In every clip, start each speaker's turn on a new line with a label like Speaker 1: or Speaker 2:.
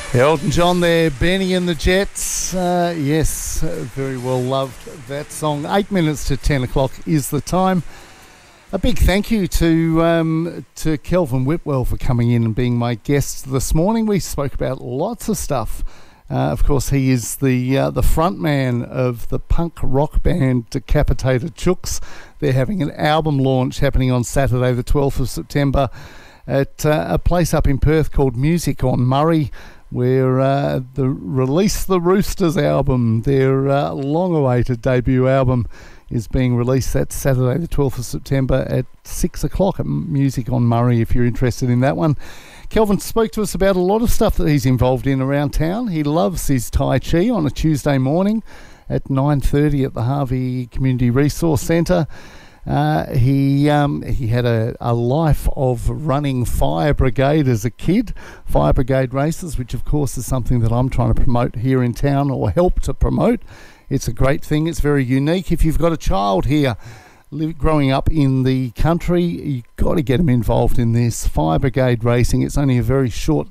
Speaker 1: Elton John there, Benny and the Jets. Yes, very well loved that song. 8 minutes to 10 o'clock is the time. A big thank you to Kelvin Whitwell for coming in and being my guest this morning. We spoke about lots of stuff. Of course, he is the front man of the punk rock band Decapitated Chooks. They're having an album launch happening on Saturday the 12th of September at a place up in Perth called Music on Murray, where Release the Roosters album, their long-awaited debut album, is being released. That Saturday the 12th of September at 6 o'clock at Music on Murray, if you're interested in that one. Kelvin spoke to us about a lot of stuff that he's involved in around town. He loves his Tai Chi on a Tuesday morning at 9:30 at the Harvey Community Resource Centre. He had a life of running fire brigade as a kid, fire brigade races, which of course is something that I'm trying to promote here in town, or help to promote. It's a great thing. It's very unique. If you've got a child here growing up in the country, you've got to get them involved in this fire brigade racing. It's only a very short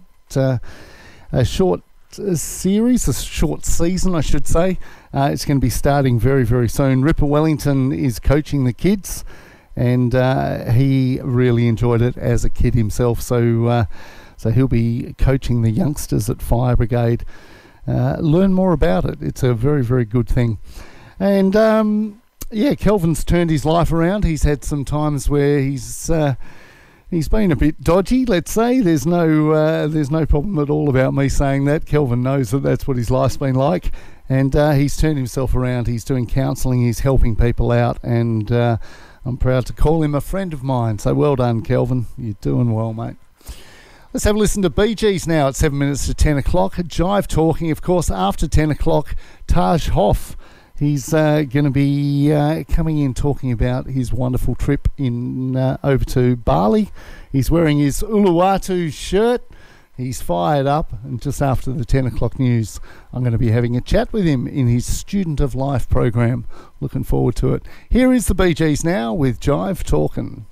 Speaker 1: series, a short season, I should say. It's going to be starting very, very soon. Ripper Wellington is coaching the kids, and he really enjoyed it as a kid himself. So he'll be coaching the youngsters at Fire Brigade. Learn more about it. It's a very, very good thing. And Kelvin's turned his life around. He's had some times where he's been a bit dodgy, let's say. There's no problem at all about me saying that. Kelvin knows that that's what his life's been like, and he's turned himself around. He's doing counselling, he's helping people out, and I'm proud to call him a friend of mine. So well done, Kelvin. You're doing well, mate. Let's have a listen to Bee Gees now at 7 minutes to 10 o'clock. Jive Talking, of course, after 10 o'clock. Taj Hoff. He's going to be coming in talking about his wonderful trip over to Bali. He's wearing his Uluwatu shirt. He's fired up, and just after the 10 o'clock news, I'm going to be having a chat with him in his Student of Life program. Looking forward to it. Here is the Bee Gees now with Jive Talking.